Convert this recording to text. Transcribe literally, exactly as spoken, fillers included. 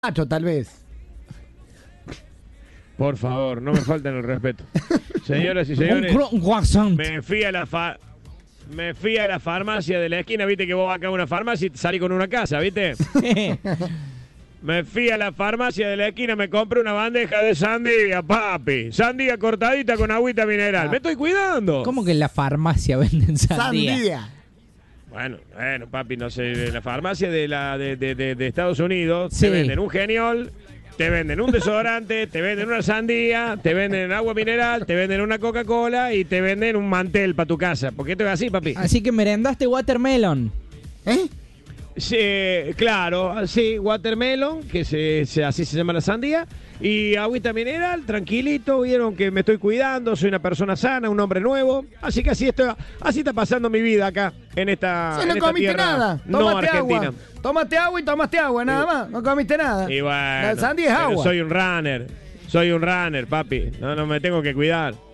Nacho, tal vez. Por favor, no me falten el respeto. Señoras y señores, Un croissant. me fui a la fa me fui a la farmacia de la esquina, viste que vos vas acá a una farmacia y salís con una casa, ¿viste? Me fui a la farmacia de la esquina, me compré una bandeja de sandía, papi. Sandía cortadita con agüita mineral. Me estoy cuidando. ¿Cómo que en la farmacia venden sandía? Sandía. Bueno, bueno, papi, no sé, de la farmacia de la de, de, de, de Estados Unidos Sí. te venden un Geniol, te venden un desodorante, te venden una sandía, te venden agua mineral, te venden una Coca-Cola y te venden un mantel para tu casa. ¿Por qué esto es así, papi? Así que merendaste watermelon. ¿Eh? Sí, claro, sí, watermelon, que se, se- así se llama la sandía, y agüita mineral, tranquilito, vieron que me estoy cuidando, soy una persona sana, un hombre nuevo, así que así estoy, así está pasando mi vida acá, en esta, Si en no esta comiste tierra nada. no Tómate argentina. agua. Tómate agua y tomaste agua, nada más. No comiste nada. Y bueno, La sandía es pero agua. soy un runner, soy un runner, papi, no, no me tengo que cuidar.